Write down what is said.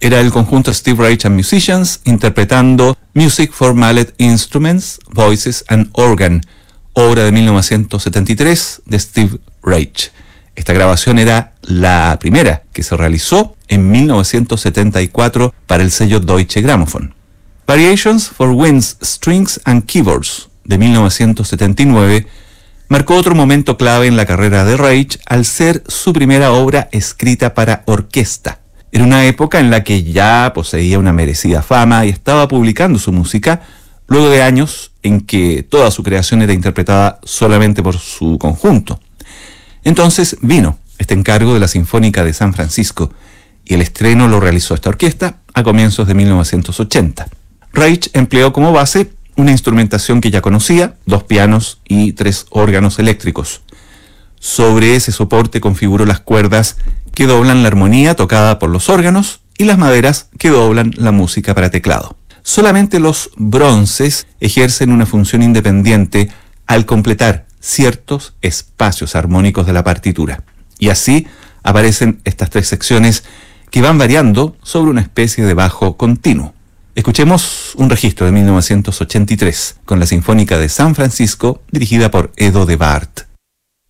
Era el conjunto Steve Reich and Musicians interpretando Music for Mallet Instruments, Voices and Organ, obra de 1973 de Steve Reich. Esta grabación era la primera que se realizó en 1974 para el sello Deutsche Grammophon. Variations for Winds, Strings and Keyboards de 1979 marcó otro momento clave en la carrera de Reich al ser su primera obra escrita para orquesta. En una época en la que ya poseía una merecida fama y estaba publicando su música, luego de años en que toda su creación era interpretada solamente por su conjunto. Entonces vino este encargo de la Sinfónica de San Francisco y el estreno lo realizó esta orquesta a comienzos de 1980. Reich empleó como base una instrumentación que ya conocía, 2 pianos y 3 órganos eléctricos. Sobre ese soporte configuró las cuerdas que doblan la armonía tocada por los órganos y las maderas que doblan la música para teclado. Solamente los bronces ejercen una función independiente al completar ciertos espacios armónicos de la partitura. Y así aparecen estas 3 secciones que van variando sobre una especie de bajo continuo. Escuchemos un registro de 1983 con la Sinfónica de San Francisco dirigida por Edo de Bart.